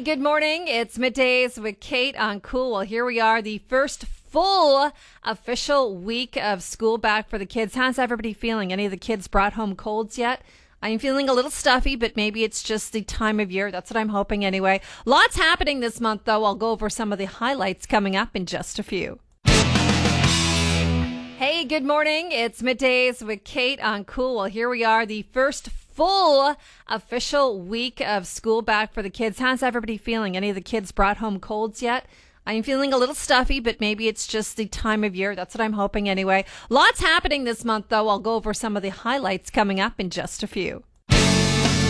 Good morning. It's middays with Kate on Cool. Well, here we are, the first full official week of school back for the kids. How's everybody feeling? Any of the kids brought home colds yet? I'm feeling a little stuffy, but maybe it's just the time of year. That's what I'm hoping anyway. Lots happening this month, though. I'll go over some of the highlights coming up in just a few. Hey, good morning. It's middays with Kate on Cool. Well, here we are, the first full official week of school back for the kids. How's everybody feeling? Any of the kids brought home colds yet? I'm feeling a little stuffy, but maybe it's just the time of year. That's what I'm hoping anyway. Lots happening this month, though. I'll go over some of the highlights coming up in just a few.